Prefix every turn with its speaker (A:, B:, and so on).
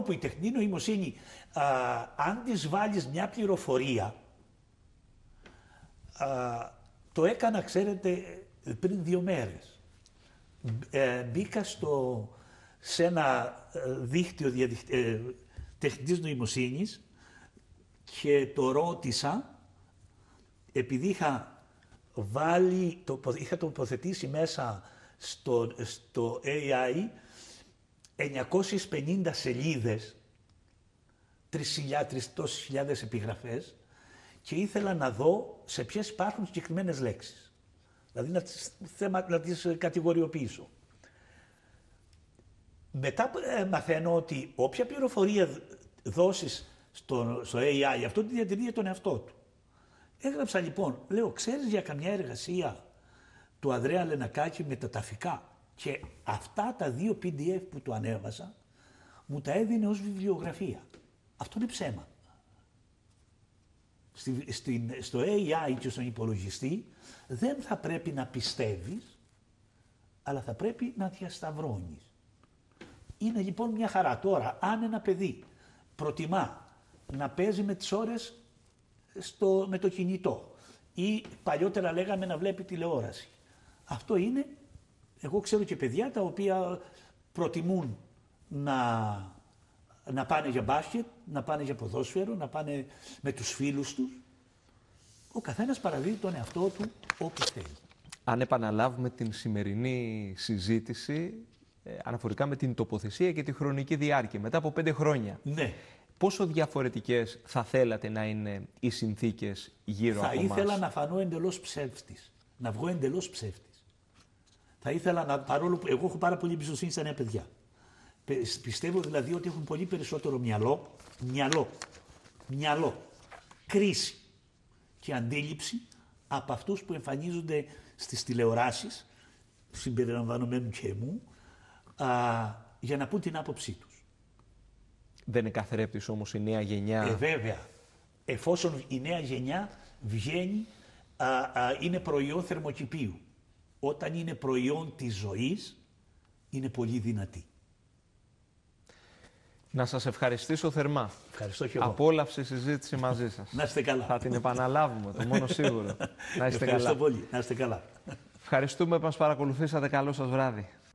A: που η τεχνητή νοημοσύνη, αν της βάλεις μια πληροφορία, το έκανα, ξέρετε, πριν 2 μέρες. Μπήκα σε ένα δίκτυο τεχνητής νοημοσύνης και το ρώτησα, επειδή είχα τοποθετήσει μέσα στο AI 950 σελίδες, 3.000 επιγραφές, και ήθελα να δω σε ποιες υπάρχουν συγκεκριμένες λέξεις. Δηλαδή να τις κατηγοριοποιήσω. Μετά μαθαίνω ότι όποια πληροφορία δώσεις στο AI, αυτό τη διατηρεί για τον εαυτό του. Έγραψα λοιπόν, λέω, ξέρεις για καμιά εργασία του Ανδρέα Λενακάκη με τα ταφικά? Και αυτά τα 2 PDF που του ανέβασα, μου τα έδινε ως βιβλιογραφία. Αυτό είναι ψέμα. Στο AI και στον υπολογιστή δεν θα πρέπει να πιστεύεις, αλλά θα πρέπει να διασταυρώνεις. Είναι λοιπόν μια χαρά. Τώρα, αν ένα παιδί προτιμά να παίζει με τις ώρες με το κινητό ή παλιότερα λέγαμε να βλέπει τηλεόραση, αυτό είναι, εγώ ξέρω και παιδιά τα οποία προτιμούν να πάνε για μπάσκετ, να πάνε για ποδόσφαιρο, να πάνε με τους φίλους τους. Ο καθένας παραδίδει τον εαυτό του όπως θέλει.
B: Αν επαναλάβουμε την σημερινή συζήτηση αναφορικά με την τοποθεσία και τη χρονική διάρκεια, μετά από 5 χρόνια,
A: ναι,
B: πόσο διαφορετικές θα θέλατε να είναι οι συνθήκες γύρω από εμάς?
A: Θα ήθελα να φανώ εντελώς ψεύτης, να βγω εντελώς ψεύτης. Θα ήθελα παρόλο που εγώ έχω πάρα πολύ εμπιστοσύνη στα νέα παιδιά. Πιστεύω δηλαδή ότι έχουν πολύ περισσότερο μυαλό, κρίση και αντίληψη από αυτούς που εμφανίζονται στις τηλεοράσεις, συμπεριλαμβανομένου και μου, για να πούν την άποψή τους.
B: Δεν είναι καθρέπτης όμως η νέα γενιά?
A: Βέβαια. Εφόσον η νέα γενιά βγαίνει, είναι προϊόν θερμοκηπίου. Όταν είναι προϊόν της ζωής, είναι πολύ δυνατή.
B: Να σας ευχαριστήσω θερμά.
A: Ευχαριστώ και εγώ.
B: Απόλαυσε η συζήτηση μαζί σας.
A: Να είστε καλά.
B: Θα την επαναλάβουμε, το μόνο σίγουρο. Να είστε
A: Ευχαριστώ
B: καλά.
A: πολύ. Να είστε καλά.
B: Ευχαριστούμε που μας παρακολουθήσατε. Καλό σας βράδυ.